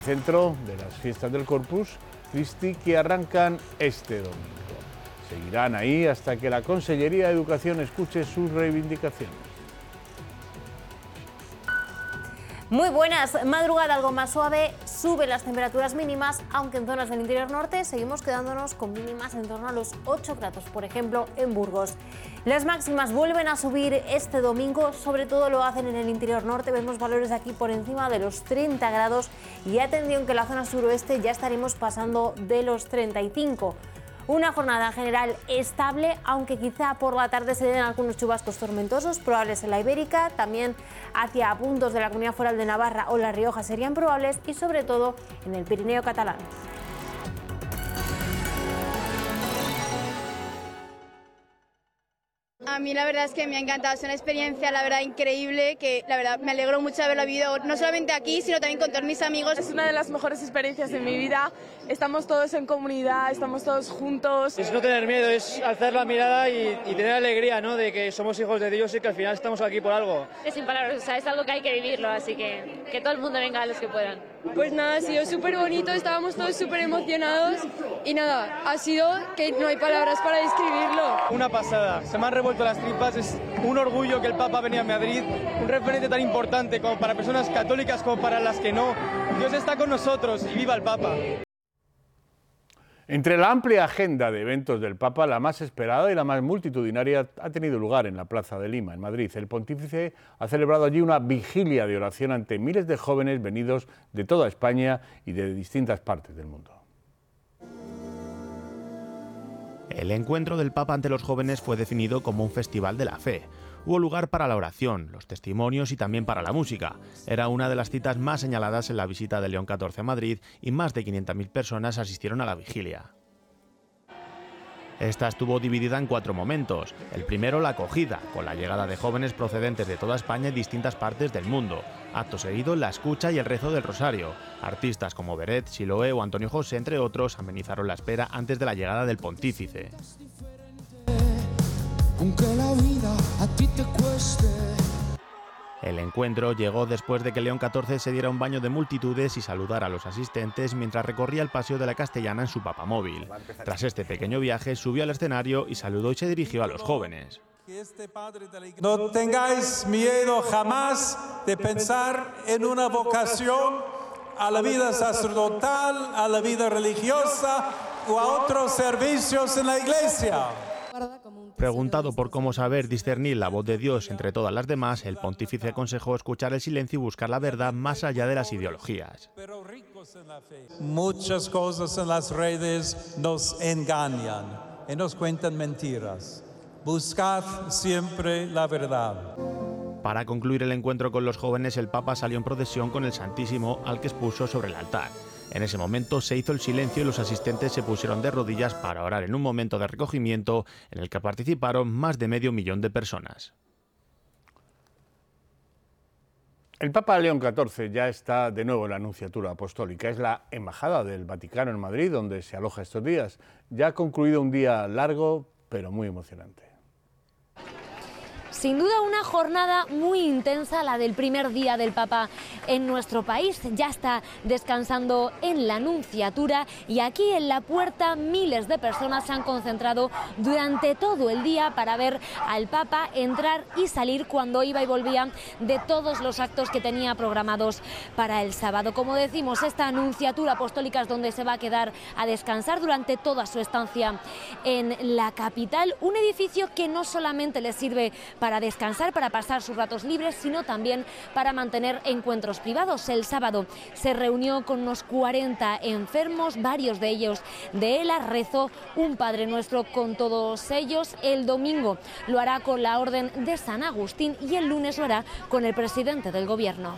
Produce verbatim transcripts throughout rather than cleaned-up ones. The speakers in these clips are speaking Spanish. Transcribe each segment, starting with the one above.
Centro de las fiestas del Corpus Christi que arrancan este domingo. Seguirán ahí hasta que la Consellería de Educación escuche sus reivindicaciones. Muy buenas, madrugada algo más suave, suben las temperaturas mínimas, aunque en zonas del interior norte seguimos quedándonos con mínimas en torno a los ocho grados, por ejemplo, en Burgos. Las máximas vuelven a subir este domingo, sobre todo lo hacen en el interior norte, vemos valores aquí por encima de los treinta grados y atención que en la zona suroeste ya estaremos pasando de los treinta y cinco. Una jornada en general estable, aunque quizá por la tarde se den algunos chubascos tormentosos, probables en la Ibérica, también hacia puntos de la Comunidad Foral de Navarra o La Rioja serían probables y sobre todo en el Pirineo catalán. A mí la verdad es que me ha encantado, es una experiencia la verdad increíble, que la verdad me alegro mucho de haberlo vivido, no solamente aquí, sino también con todos mis amigos. Es una de las mejores experiencias de mi vida, estamos todos en comunidad, estamos todos juntos. Es no tener miedo, es alzar la mirada y, y tener alegría, ¿no?, de que somos hijos de Dios y que al final estamos aquí por algo. Es sin palabras, o sea, es algo que hay que vivirlo, así que que todo el mundo venga a los que puedan. Pues nada, ha sido súper bonito, estábamos todos súper emocionados y nada, ha sido que no hay palabras para describirlo. Una pasada, se me han revuelto las tripas, es un orgullo que el Papa venía a Madrid, un referente tan importante como para personas católicas como para las que no. Dios está con nosotros y viva el Papa. Entre la amplia agenda de eventos del Papa, la más esperada y la más multitudinaria ha tenido lugar en la Plaza de Lima, en Madrid. El pontífice ha celebrado allí una vigilia de oración ante miles de jóvenes venidos de toda España y de distintas partes del mundo. El encuentro del Papa ante los jóvenes fue definido como un festival de la fe. Hubo lugar para la oración, los testimonios y también para la música. Era una de las citas más señaladas en la visita de León catorce a Madrid y más de quinientas mil personas asistieron a la vigilia. Esta estuvo dividida en cuatro momentos. El primero, la acogida, con la llegada de jóvenes procedentes de toda España y distintas partes del mundo. Acto seguido, la escucha y el rezo del rosario. Artistas como Beret, Siloé o Antonio José, entre otros, amenizaron la espera antes de la llegada del pontífice. Aunque la vida a ti te cueste. El encuentro llegó después de que León catorce se diera un baño de multitudes y saludara a los asistentes mientras recorría el paseo de la Castellana en su papamóvil. Tras este pequeño viaje, subió al escenario y saludó y se dirigió a los jóvenes. No tengáis miedo jamás de pensar en una vocación a la vida sacerdotal, a la vida religiosa o a otros servicios en la iglesia. Preguntado por cómo saber discernir la voz de Dios entre todas las demás, el pontífice aconsejó escuchar el silencio y buscar la verdad más allá de las ideologías. Muchas cosas en las redes nos engañan y nos cuentan mentiras. Buscad siempre la verdad. Para concluir el encuentro con los jóvenes, el Papa salió en procesión con el Santísimo al que expuso sobre el altar. En ese momento se hizo el silencio y los asistentes se pusieron de rodillas para orar en un momento de recogimiento en el que participaron más de medio millón de personas. El Papa León catorce ya está de nuevo en la Anunciatura Apostólica. Es la Embajada del Vaticano en Madrid, donde se aloja estos días. Ya ha concluido un día largo, pero muy emocionante. Sin duda una jornada muy intensa, la del primer día del Papa en nuestro país. Ya está descansando en la Anunciatura y aquí en la puerta miles de personas se han concentrado durante todo el día para ver al Papa entrar y salir cuando iba y volvía de todos los actos que tenía programados para el sábado. Como decimos, esta Anunciatura Apostólica es donde se va a quedar a descansar durante toda su estancia en la capital. Un edificio que no solamente le sirve para para descansar, para pasar sus ratos libres, sino también para mantener encuentros privados. El sábado se reunió con unos cuarenta enfermos, varios de ellos de ELA, rezó un Padre Nuestro con todos ellos. El domingo lo hará con la Orden de San Agustín y el lunes lo hará con el presidente del Gobierno.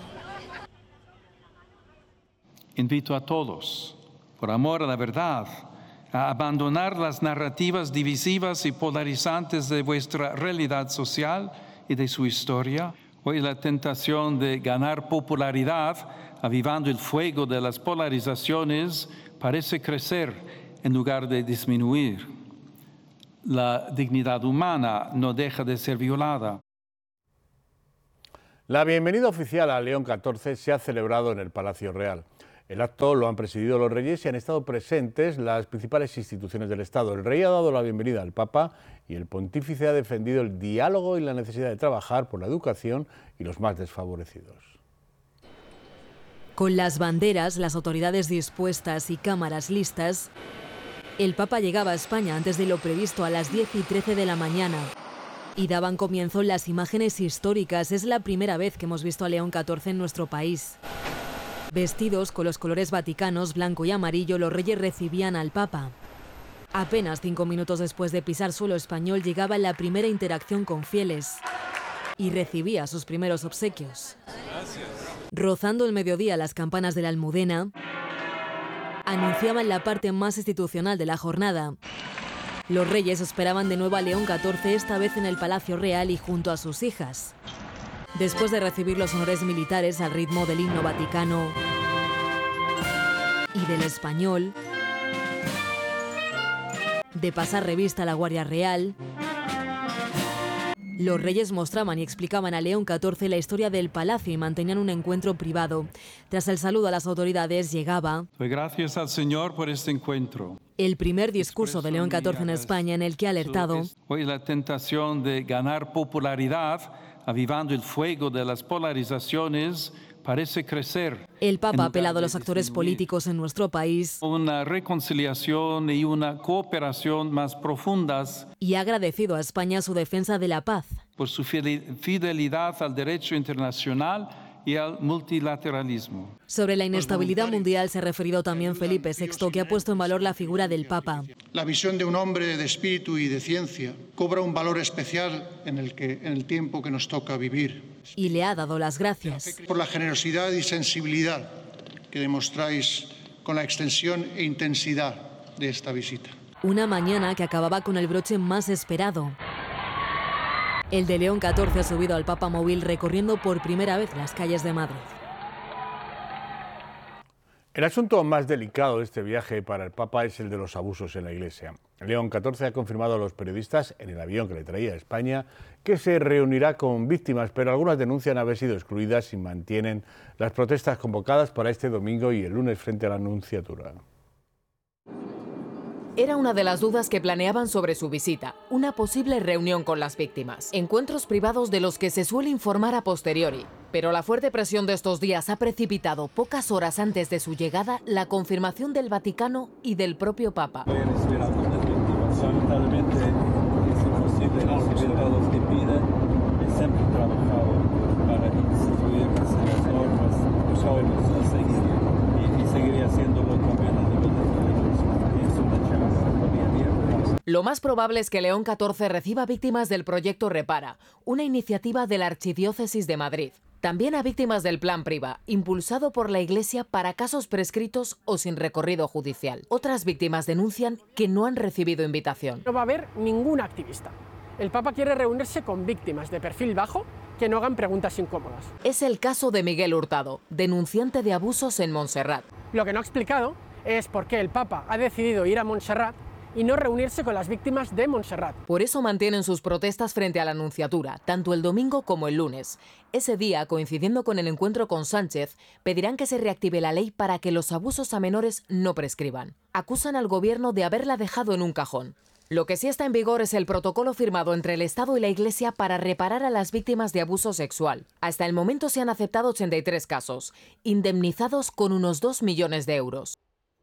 Invito a todos, por amor a la verdad, a abandonar las narrativas divisivas y polarizantes de vuestra realidad social y de su historia. Hoy la tentación de ganar popularidad, avivando el fuego de las polarizaciones, parece crecer en lugar de disminuir. La dignidad humana no deja de ser violada. La bienvenida oficial a León catorce se ha celebrado en el Palacio Real. El acto lo han presidido los reyes y han estado presentes las principales instituciones del Estado. El rey ha dado la bienvenida al Papa y el pontífice ha defendido el diálogo y la necesidad de trabajar por la educación y los más desfavorecidos. Con las banderas, las autoridades dispuestas y cámaras listas, el Papa llegaba a España antes de lo previsto a las diez y trece de la mañana. Y daban comienzo las imágenes históricas. Es la primera vez que hemos visto a León catorce en nuestro país. Vestidos con los colores vaticanos, blanco y amarillo, los reyes recibían al Papa. Apenas cinco minutos después de pisar suelo español llegaba la primera interacción con fieles y recibía sus primeros obsequios. Rozando el mediodía, las campanas de la Almudena anunciaban la parte más institucional de la jornada. Los reyes esperaban de nuevo a León catorce, esta vez en el Palacio Real y junto a sus hijas. Después de recibir los honores militares al ritmo del himno vaticano y del español, de pasar revista a la Guardia Real, los reyes mostraban y explicaban a León catorce la historia del palacio y mantenían un encuentro privado. Tras el saludo a las autoridades llegaba... Doy gracias al Señor por este encuentro. El primer discurso de León catorce en España, en el que ha alertado... Hoy la tentación de ganar popularidad, avivando el fuego de las polarizaciones, parece crecer. El Papa ha apelado a los actores políticos en nuestro país. Una reconciliación y una cooperación más profundas. Y ha agradecido a España su defensa de la paz. Por su fidelidad al derecho internacional y al multilateralismo. Sobre la inestabilidad mundial se ha referido también Felipe sexto, que ha puesto en valor la figura del Papa. La visión de un hombre de espíritu y de ciencia cobra un valor especial en el, que, en el tiempo que nos toca vivir. Y le ha dado las gracias. Por la generosidad y sensibilidad que demostráis con la extensión e intensidad de esta visita. Una mañana que acababa con el broche más esperado. El de León catorce ha subido al Papa móvil recorriendo por primera vez las calles de Madrid. El asunto más delicado de este viaje para el Papa es el de los abusos en la Iglesia. León catorce ha confirmado a los periodistas en el avión que le traía a España que se reunirá con víctimas, pero algunas denuncian haber sido excluidas y mantienen las protestas convocadas para este domingo y el lunes frente a la Nunciatura. Era una de las dudas que planeaban sobre su visita, una posible reunión con las víctimas. Encuentros privados de los que se suele informar a posteriori. Pero la fuerte presión de estos días ha precipitado, pocas horas antes de su llegada, la confirmación del Vaticano y del propio Papa. Lamentablemente es imposible recibir todos los que piden. He siempre trabajado para instituir las normas que sabemos a seguir y, y seguiría haciéndolo también a nivel de la Iglesia. Es una charla todavía abierta. Lo más probable es que León catorce reciba víctimas del proyecto Repara, una iniciativa de la Archidiócesis de Madrid. También a víctimas del Plan Priva, impulsado por la Iglesia para casos prescritos o sin recorrido judicial. Otras víctimas denuncian que no han recibido invitación. No va a haber ningún activista. El Papa quiere reunirse con víctimas de perfil bajo que no hagan preguntas incómodas. Es el caso de Miguel Hurtado, denunciante de abusos en Montserrat. Lo que no ha explicado es por qué el Papa ha decidido ir a Montserrat y no reunirse con las víctimas de Montserrat. Por eso mantienen sus protestas frente a la Nunciatura, tanto el domingo como el lunes. Ese día, coincidiendo con el encuentro con Sánchez, pedirán que se reactive la ley para que los abusos a menores no prescriban. Acusan al gobierno de haberla dejado en un cajón. Lo que sí está en vigor es el protocolo firmado entre el Estado y la Iglesia para reparar a las víctimas de abuso sexual. Hasta el momento se han aceptado ochenta y tres casos, indemnizados con unos dos millones de euros.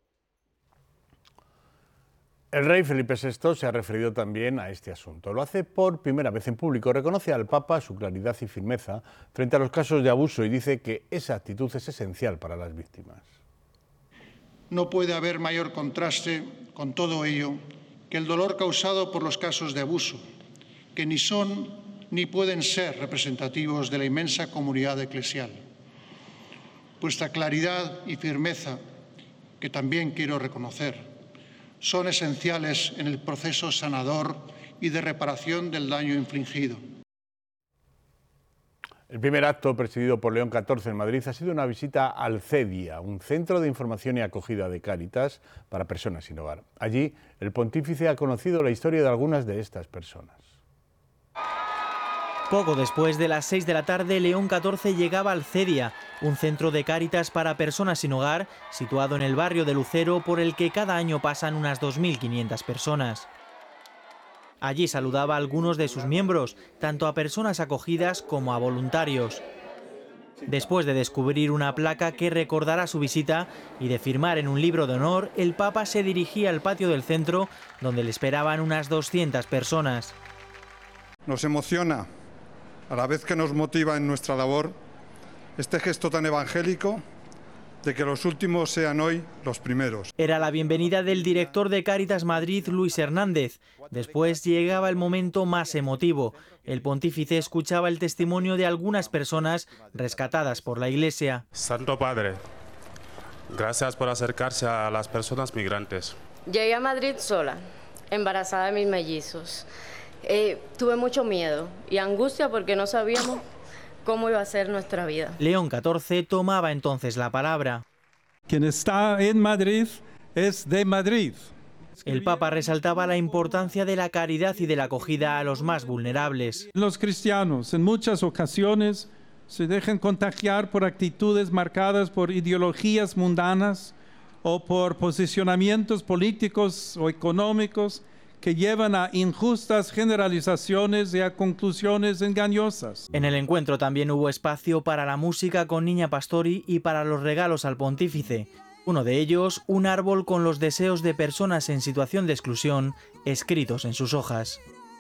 El rey Felipe sexto se ha referido también a este asunto. Lo hace por primera vez en público. Reconoce al Papa su claridad y firmeza frente a los casos de abuso y dice que esa actitud es esencial para las víctimas. No puede haber mayor contraste con todo ello que el dolor causado por los casos de abuso, que ni son ni pueden ser representativos de la inmensa comunidad eclesial. Vuestra claridad y firmeza, que también quiero reconocer, son esenciales en el proceso sanador y de reparación del daño infligido. El primer acto, presidido por León catorce en Madrid, ha sido una visita al CEDIA, un centro de información y acogida de Cáritas para personas sin hogar. Allí, el pontífice ha conocido la historia de algunas de estas personas. Poco después de las seis de la tarde, León catorce llegaba al Cedia, un centro de Cáritas para personas sin hogar, situado en el barrio de Lucero, por el que cada año pasan unas dos mil quinientas personas. Allí saludaba a algunos de sus miembros, tanto a personas acogidas como a voluntarios. Después de descubrir una placa que recordará su visita y de firmar en un libro de honor, el Papa se dirigía al patio del centro, donde le esperaban unas doscientas personas. Nos emociona, a la vez que nos motiva en nuestra labor, este gesto tan evangélico de que los últimos sean hoy los primeros. Era la bienvenida del director de Cáritas Madrid, Luis Hernández. Después llegaba el momento más emotivo. El pontífice escuchaba el testimonio de algunas personas rescatadas por la Iglesia. Santo Padre, gracias por acercarse a las personas migrantes. Llegué a Madrid sola, embarazada de mis mellizos. Eh, tuve mucho miedo y angustia porque no sabíamos cómo iba a ser nuestra vida. León catorce tomaba entonces la palabra. Quien está en Madrid es de Madrid. El Papa resaltaba la importancia de la caridad y de la acogida a los más vulnerables. Los cristianos en muchas ocasiones se dejan contagiar por actitudes marcadas por ideologías mundanas o por posicionamientos políticos o económicos que llevan a injustas generalizaciones y a conclusiones engañosas. En el encuentro también hubo espacio para la música con Niña Pastori y para los regalos al pontífice. Uno de ellos, un árbol con los deseos de personas en situación de exclusión escritos en sus hojas.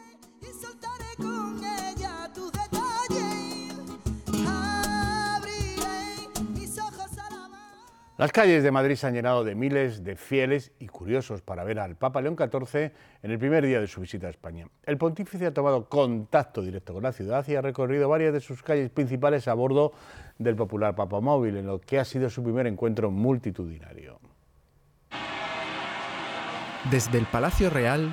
Las calles de Madrid se han llenado de miles de fieles y curiosos para ver al Papa León catorce en el primer día de su visita a España. El pontífice ha tomado contacto directo con la ciudad y ha recorrido varias de sus calles principales a bordo del popular Papamóvil, en lo que ha sido su primer encuentro multitudinario. Desde el Palacio Real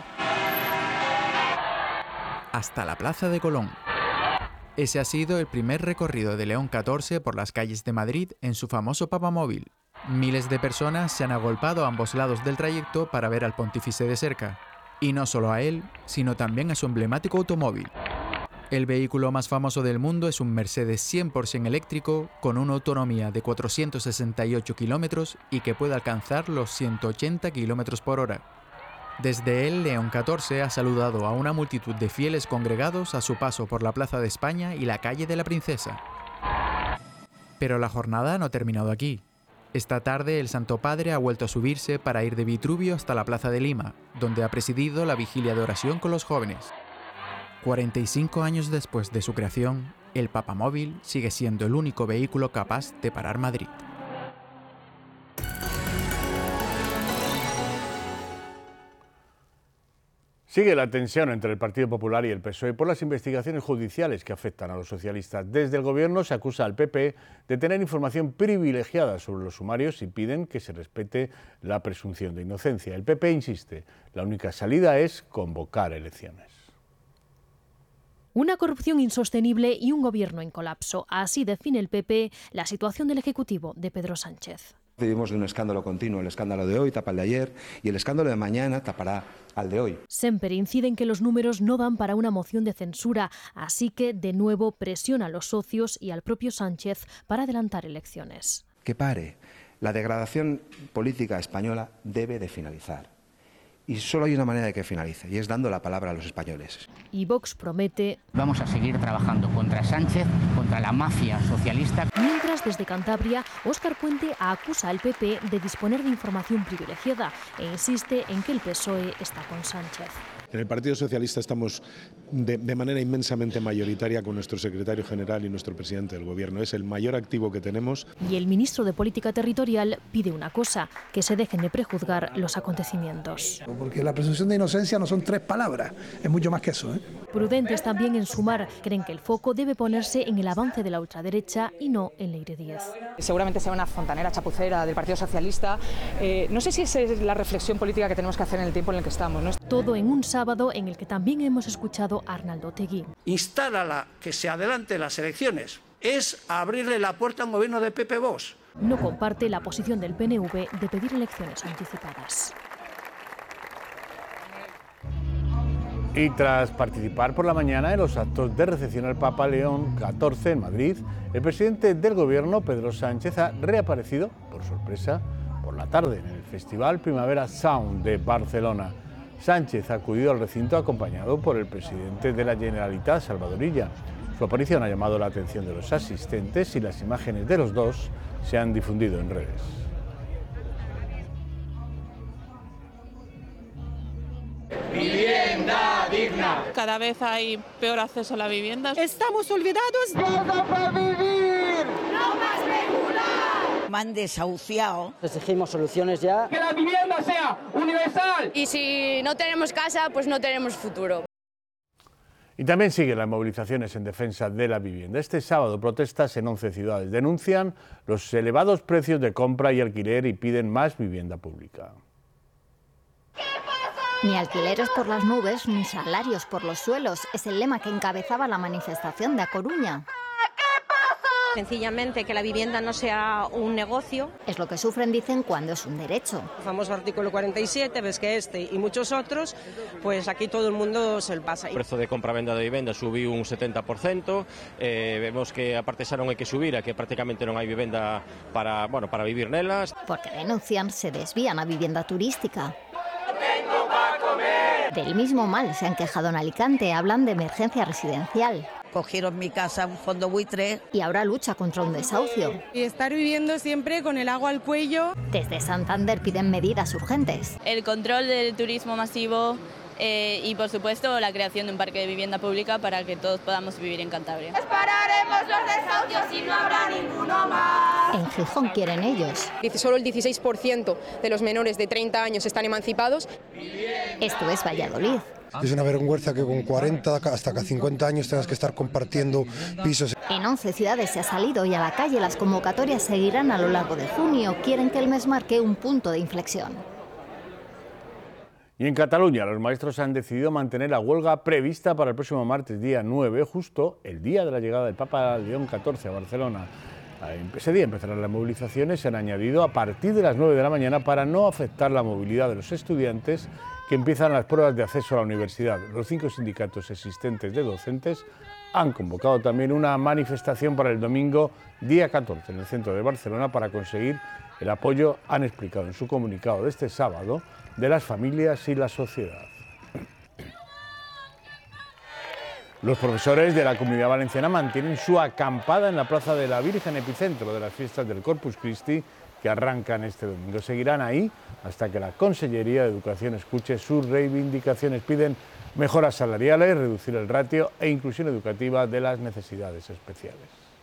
hasta la Plaza de Colón. Ese ha sido el primer recorrido de León catorce por las calles de Madrid en su famoso Papamóvil. Miles de personas se han agolpado a ambos lados del trayecto para ver al pontífice de cerca. Y no solo a él, sino también a su emblemático automóvil. El vehículo más famoso del mundo es un Mercedes cien por ciento eléctrico con una autonomía de cuatrocientos sesenta y ocho kilómetros y que puede alcanzar los ciento ochenta kilómetros por hora. Desde él, León catorce ha saludado a una multitud de fieles congregados a su paso por la Plaza de España y la Calle de la Princesa. Pero la jornada no ha terminado aquí. Esta tarde el Santo Padre ha vuelto a subirse para ir de Vitruvio hasta la Plaza de Lima, donde ha presidido la vigilia de oración con los jóvenes. cuarenta y cinco años después de su creación, el Papamóvil sigue siendo el único vehículo capaz de parar Madrid. Sigue la tensión entre el Partido Popular y el P S O E por las investigaciones judiciales que afectan a los socialistas. Desde el Gobierno se acusa al P P de tener información privilegiada sobre los sumarios y piden que se respete la presunción de inocencia. El P P insiste, la única salida es convocar elecciones. Una corrupción insostenible y un gobierno en colapso. Así define el P P la situación del Ejecutivo de Pedro Sánchez. Vivimos de un escándalo continuo. El escándalo de hoy tapa el de ayer y el escándalo de mañana tapará al de hoy. Semper incide en que los números no dan para una moción de censura, así que de nuevo presiona a los socios y al propio Sánchez para adelantar elecciones. Que pare. La degradación política española debe de finalizar. Y solo hay una manera de que finalice, y es dando la palabra a los españoles. Y Vox promete... Vamos a seguir trabajando contra Sánchez, contra la mafia socialista. Mientras, desde Cantabria, Óscar Puente acusa al P P de disponer de información privilegiada e insiste en que el P S O E está con Sánchez. En el Partido Socialista estamos de, de manera inmensamente mayoritaria con nuestro secretario general y nuestro presidente del Gobierno. Es el mayor activo que tenemos. Y el ministro de Política Territorial pide una cosa, que se dejen de prejuzgar los acontecimientos. Porque la presunción de inocencia no son tres palabras, es mucho más que eso, ¿eh? Prudentes también en Sumar, creen que el foco debe ponerse en el avance de la ultraderecha y no en Leire Díez. Seguramente sea una fontanera chapucera del Partido Socialista. Eh, no sé si esa es la reflexión política que tenemos que hacer en el tiempo en el que estamos, ¿no? Todo en un sábado en el que también hemos escuchado a Arnaldo Otegi. Instar a la que se adelante las elecciones es abrirle la puerta a un gobierno de P P Vox. No comparte la posición del P N V de pedir elecciones anticipadas. Y tras participar por la mañana en los actos de recepción al Papa León catorce en Madrid, el presidente del Gobierno, Pedro Sánchez, ha reaparecido, por sorpresa, por la tarde en el Festival Primavera Sound de Barcelona. Sánchez ha acudido al recinto acompañado por el presidente de la Generalitat, Salvador Illa. Su aparición ha llamado la atención de los asistentes y las imágenes de los dos se han difundido en redes. Vivienda digna. Cada vez hay peor acceso a la vivienda. Estamos olvidados. ¡Todo para vivir! ¡No más regular! Me han desahuciado. Exigimos soluciones ya. ¡Que la vivienda sea universal! Y si no tenemos casa, pues no tenemos futuro. Y también siguen las movilizaciones en defensa de la vivienda. Este sábado protestas en once ciudades. Denuncian los elevados precios de compra y alquiler y piden más vivienda pública. Ni alquileres por las nubes, ni salarios por los suelos. Es el lema que encabezaba la manifestación de A Coruña. Sencillamente que la vivienda no sea un negocio. Es lo que sufren, dicen, cuando es un derecho. El famoso artículo cuarenta y siete, ves que este y muchos otros, pues aquí todo el mundo se lo pasa. El precio de compra-venda de vivienda subiu un setenta por cento, eh, vemos que aparte xa non hai que subir, a que prácticamente non hai vivenda para, bueno, para vivir nelas. Porque denuncian, se desvían a vivienda turística. Del mismo mal se han quejado en Alicante, hablan de emergencia residencial. Cogieron mi casa un fondo buitre. Y ahora lucha contra un desahucio. Y estar viviendo siempre con el agua al cuello. Desde Santander piden medidas urgentes. El control del turismo masivo eh, y, por supuesto, la creación de un parque de vivienda pública para que todos podamos vivir en Cantabria. Pararemos los desahucios y no habrá ninguno más. En Gijón quieren ellos. Solo el dieciséis por ciento de los menores de treinta años están emancipados. Esto es Valladolid. Es una vergüenza que con cuarenta hasta cincuenta años tengas que estar compartiendo pisos. En once ciudades se ha salido y a la calle las convocatorias seguirán a lo largo de junio. Quieren que el mes marque un punto de inflexión. Y en Cataluña los maestros han decidido mantener la huelga prevista para el próximo martes, día nueve, justo el día de la llegada del Papa León catorce a Barcelona. Ese día empezarán las movilizaciones, se han añadido a partir de las nueve de la mañana para no afectar la movilidad de los estudiantes que empiezan las pruebas de acceso a la universidad. Los cinco sindicatos existentes de docentes han convocado también una manifestación para el domingo, día catorce, en el centro de Barcelona para conseguir el apoyo, han explicado en su comunicado de este sábado, de las familias y la sociedad. Los profesores de la Comunidad Valenciana mantienen su acampada en la Plaza de la Virgen, epicentro de las fiestas del Corpus Christi, que arrancan este domingo. Seguirán ahí hasta que la Consellería de Educación escuche sus reivindicaciones. Piden mejoras salariales, reducir el ratio e inclusión educativa de las necesidades especiales.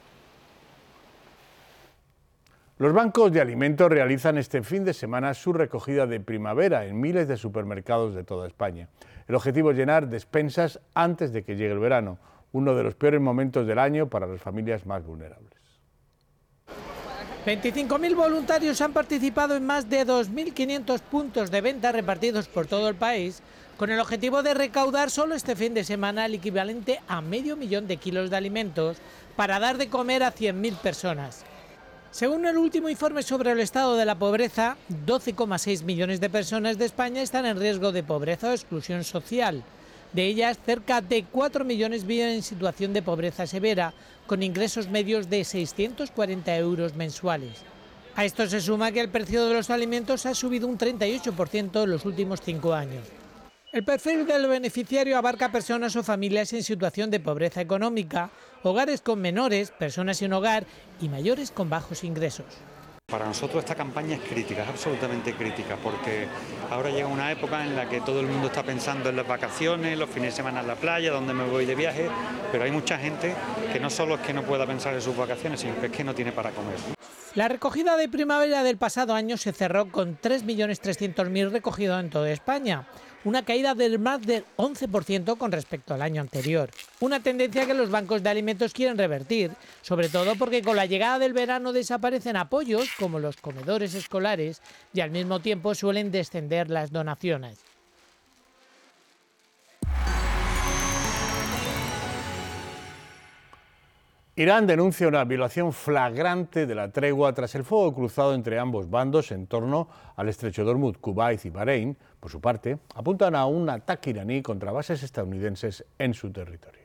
Los bancos de alimentos realizan este fin de semana su recogida de primavera en miles de supermercados de toda España. El objetivo es llenar despensas antes de que llegue el verano, uno de los peores momentos del año para las familias más vulnerables. veinticinco mil voluntarios han participado en más de dos mil quinientos puntos de venta repartidos por todo el país, con el objetivo de recaudar solo este fin de semana el equivalente a medio millón de kilos de alimentos para dar de comer a cien mil personas. Según el último informe sobre el estado de la pobreza, doce coma seis millones de personas de España están en riesgo de pobreza o exclusión social. De ellas, cerca de cuatro millones viven en situación de pobreza severa, con ingresos medios de seiscientos cuarenta euros mensuales. A esto se suma que el precio de los alimentos ha subido un treinta y ocho por ciento en los últimos cinco años. El perfil del beneficiario abarca personas o familias en situación de pobreza económica, hogares con menores, personas sin hogar y mayores con bajos ingresos. Para nosotros esta campaña es crítica, es absolutamente crítica, porque ahora llega una época en la que todo el mundo está pensando en las vacaciones, los fines de semana en la playa, dónde me voy de viaje, pero hay mucha gente que no solo es que no pueda pensar en sus vacaciones, sino que es que no tiene para comer. La recogida de primavera del pasado año se cerró con tres millones trescientos mil recogidos en toda España, una caída del más del once por ciento con respecto al año anterior. Una tendencia que los bancos de alimentos quieren revertir, sobre todo porque con la llegada del verano desaparecen apoyos como los comedores escolares y al mismo tiempo suelen descender las donaciones. Irán denuncia una violación flagrante de la tregua tras el fuego cruzado entre ambos bandos en torno al estrecho de Hormuz. Kuwait y Bahrein, por su parte, apuntan a un ataque iraní contra bases estadounidenses en su territorio.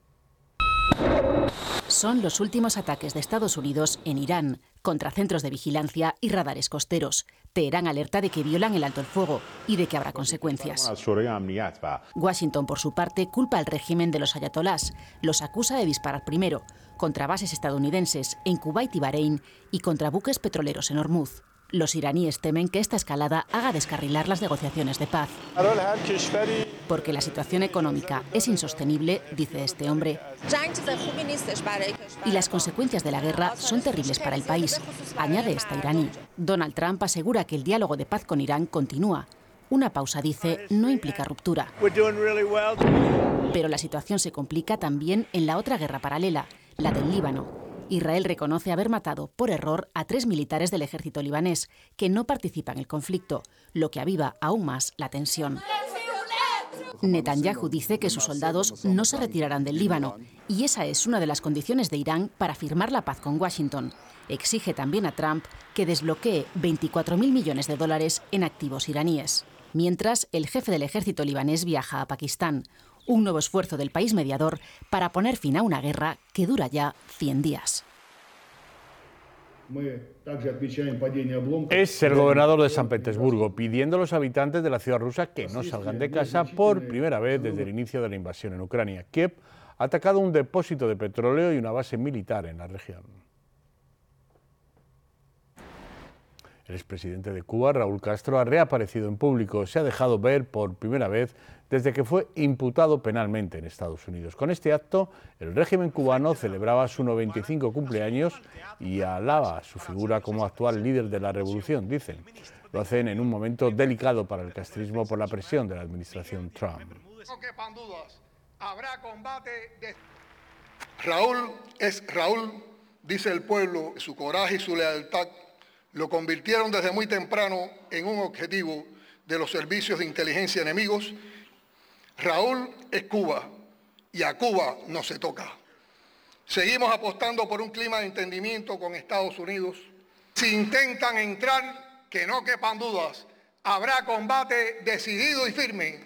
Son los últimos ataques de Estados Unidos en Irán contra centros de vigilancia y radares costeros. Teherán alerta de que violan el alto el fuego y de que habrá consecuencias. Washington, por su parte, culpa al régimen de los ayatolás. Los acusa de disparar primero contra bases estadounidenses en Kuwait y Bahrein y contra buques petroleros en Hormuz. Los iraníes temen que esta escalada haga descarrilar las negociaciones de paz. Porque la situación económica es insostenible, dice este hombre, y las consecuencias de la guerra son terribles para el país, añade esta iraní. Donald Trump asegura que el diálogo de paz con Irán continúa. Una pausa, dice, no implica ruptura. Pero la situación se complica también en la otra guerra paralela, la del Líbano. Israel reconoce haber matado por error a tres militares del ejército libanés, que no participan en el conflicto, lo que aviva aún más la tensión. Netanyahu dice que sus soldados no se retirarán del Líbano, y esa es una de las condiciones de Irán para firmar la paz con Washington. Exige también a Trump que desbloquee veinticuatro mil millones de dólares en activos iraníes. Mientras, el jefe del ejército libanés viaja a Pakistán, un nuevo esfuerzo del país mediador para poner fin a una guerra que dura ya cien días. Es el gobernador de San Petersburgo pidiendo a los habitantes de la ciudad rusa que no salgan de casa por primera vez desde el inicio de la invasión en Ucrania. Kiev ha atacado un depósito de petróleo y una base militar en la región. El expresidente de Cuba, Raúl Castro, ha reaparecido en público. Se ha dejado ver por primera vez desde que fue imputado penalmente en Estados Unidos. Con este acto, el régimen cubano celebraba su noventa y cinco cumpleaños y alaba su figura como actual líder de la revolución, dicen. Lo hacen en un momento delicado para el castrismo por la presión de la administración Trump. Raúl es Raúl, dice el pueblo, su coraje y su lealtad lo convirtieron desde muy temprano en un objetivo de los servicios de inteligencia enemigos. Raúl es Cuba y a Cuba no se toca. Seguimos apostando por un clima de entendimiento con Estados Unidos. Si intentan entrar, que no quepan dudas, habrá combate decidido y firme.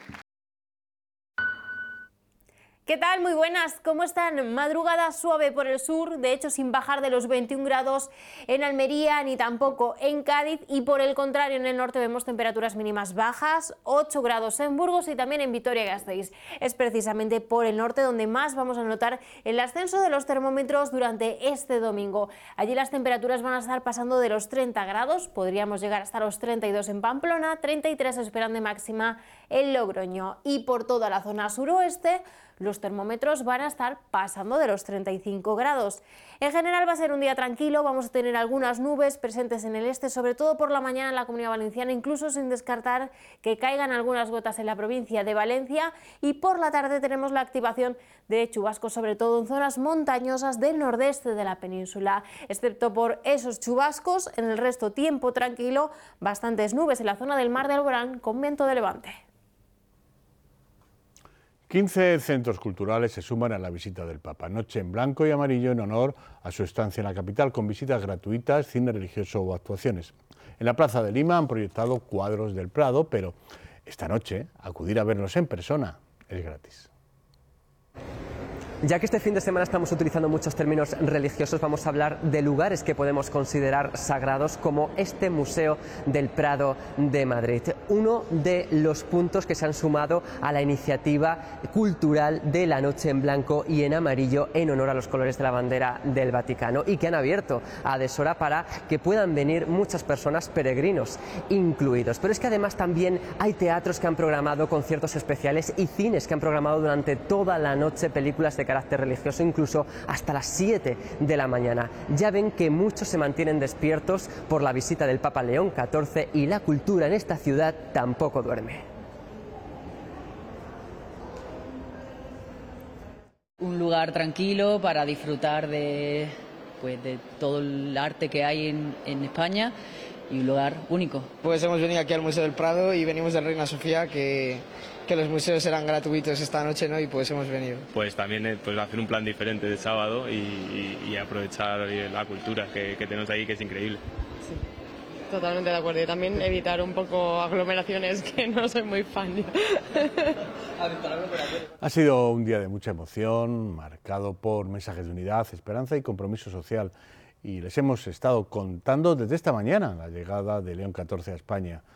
¿Qué tal? Muy buenas, ¿cómo están? Madrugada suave por el sur, de hecho sin bajar de los veintiún grados en Almería ni tampoco en Cádiz, y por el contrario en el norte vemos temperaturas mínimas bajas, ocho grados en Burgos y también en Vitoria-Gasteiz. Es precisamente por el norte donde más vamos a notar el ascenso de los termómetros durante este domingo. Allí las temperaturas van a estar pasando de los treinta grados, podríamos llegar hasta los treinta y dos en Pamplona, treinta y tres esperan de máxima en Logroño, y por toda la zona suroeste los termómetros van a estar pasando de los treinta y cinco grados. En general va a ser un día tranquilo, vamos a tener algunas nubes presentes en el este, sobre todo por la mañana en la Comunidad Valenciana, incluso sin descartar que caigan algunas gotas en la provincia de Valencia, y por la tarde tenemos la activación de chubascos, sobre todo en zonas montañosas del nordeste de la península. Excepto por esos chubascos, en el resto tiempo tranquilo, bastantes nubes en la zona del Mar de Alborán con viento de levante. quince centros culturales se suman a la visita del Papa. Noche en blanco y amarillo en honor a su estancia en la capital, con visitas gratuitas, cine religioso o actuaciones. En la Plaza de Lima han proyectado cuadros del Prado, pero esta noche acudir a verlos en persona es gratis. Ya que este fin de semana estamos utilizando muchos términos religiosos, vamos a hablar de lugares que podemos considerar sagrados, como este Museo del Prado de Madrid, uno de los puntos que se han sumado a la iniciativa cultural de la Noche en Blanco y en Amarillo en honor a los colores de la bandera del Vaticano, y que han abierto a deshora para que puedan venir muchas personas, peregrinos incluidos. Pero es que además también hay teatros que han programado conciertos especiales y cines que han programado durante toda la noche películas de carácter religioso, incluso hasta las siete de la mañana. Ya ven que muchos se mantienen despiertos por la visita del Papa León catorce, y la cultura en esta ciudad tampoco duerme. Un lugar tranquilo para disfrutar de, pues, de todo el arte que hay en, en España, y un lugar único. Pues hemos venido aquí al Museo del Prado y venimos del Reina Sofía, que, que los museos eran gratuitos esta noche, ¿no? Y pues hemos venido. Pues también pues, hacer un plan diferente de sábado y, y, y aprovechar la cultura que, que tenemos ahí, que es increíble. Sí, totalmente de acuerdo. Y también evitar un poco aglomeraciones, que no soy muy fan. Ha sido un día de mucha emoción, marcado por mensajes de unidad, esperanza y compromiso social. Y les hemos estado contando desde esta mañana la llegada de León catorce a España.